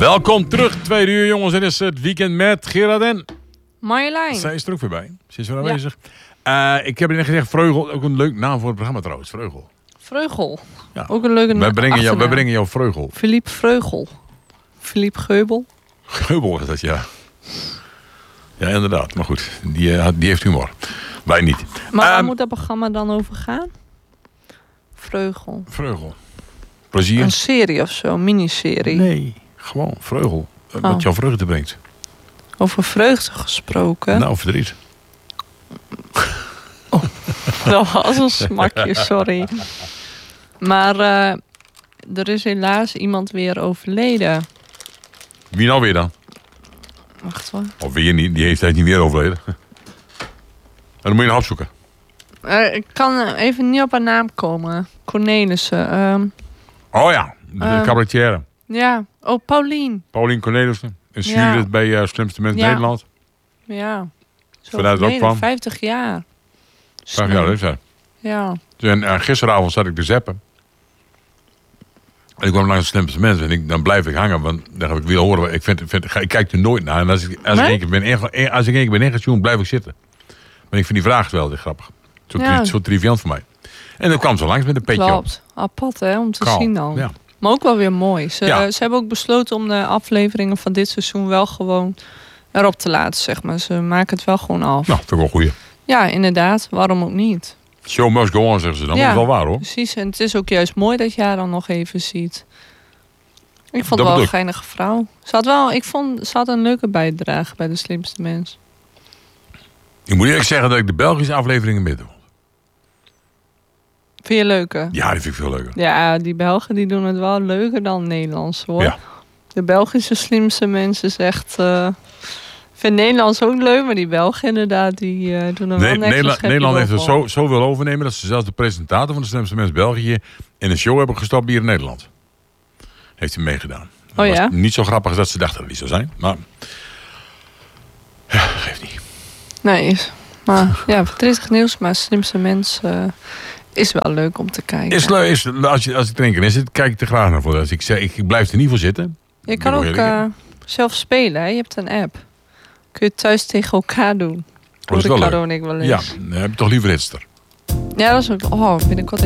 Welkom terug, 2 uur jongens. Het is het weekend met Gerard en Marjolein. zij is er ook weer bij. Ze is weer aanwezig. Ik heb net gezegd, Vreugel, ook een leuk naam voor het programma trouwens. Vreugel. Vreugel. Ja. Ook een leuke naam. Wij brengen jou Vreugel. Philippe Vreugel. Philippe Geubel. Geubel is dat, ja. Ja, inderdaad. Maar goed, die heeft humor. Wij niet. Maar waar moet dat programma dan over gaan? Vreugel. Vreugel. Plezier? Een serie of zo, een miniserie. Nee, gewoon Vreugel. Wat jouw vreugde brengt. Over vreugde gesproken. Nou, verdriet. Dat was een smakje, sorry. Maar er is helaas iemand weer overleden. Wie nou weer dan? Wacht hoor. Of weer niet, die heeft hij niet weer overleden. En dan moet je nog opzoeken. Ik kan even niet op haar naam komen. Cornelissen. Oh ja, de cabaretière. Ja, Paulien. Paulien Cornelissen. Een jurylid bij Slimste Mensen Nederland. Ja. Zo Vanuit ook kwam. 50 jaar. 50 jaar leeftijd. Ja. En gisteravond zat ik te zappen. En ik kwam langs de Slimste Mensen. En dan blijf ik hangen. Want dan heb ik weer horen. Ik kijk er nooit naar. En als ik één keer ben ingetuned, blijf ik zitten. Maar ik vind die vraag wel grappig. Zo triviant voor mij. En dan kwam ze langs met een petje op. Klopt. Apart hè, om te zien dan. Ja. Maar ook wel weer mooi. Ze hebben ook besloten om de afleveringen van dit seizoen wel gewoon erop te laten, zeg maar. Ze maken het wel gewoon af. Nou, vind ik wel goeie. Ja, inderdaad. Waarom ook niet? Show must go on, zeggen ze dan. Ja, dat is wel waar, hoor. Precies. En het is ook juist mooi dat je haar dan nog even ziet. Ik vond het wel een geinige vrouw. Ze had een leuke bijdrage bij de Slimste Mens. Ik moet eerlijk zeggen dat ik de Belgische afleveringen beter vond. Vind je leuker? Ja, die vind ik veel leuker. Ja, die Belgen die doen het wel leuker dan Nederlands, hoor. Ja. De Belgische Slimste Mensen is echt... Ik vind Nederlands ook leuk, maar die Belgen inderdaad, die doen er wel Nederland heeft het zo wil overnemen dat ze zelfs de presentator van de Slimste Mens België in een show hebben gestopt hier in Nederland. Heeft hij meegedaan. Oh ja? Was niet zo grappig als dat ze dachten dat het niet zou zijn. Maar ja, geeft niet. Nee, maar ja, verdrietig nieuws, maar Slimste Mens is wel leuk om te kijken. Als ik erin zit, kijk ik er graag naar voor. Als ik zeg, ik blijf er niet voor zitten. Je kan ook zelf spelen, hè? Je hebt een app. Kun je thuis tegen elkaar doen. Dat is wel leuk. En ik wel eens. Ja, dan heb je toch liever hitster. Ja, dat is ook... binnenkort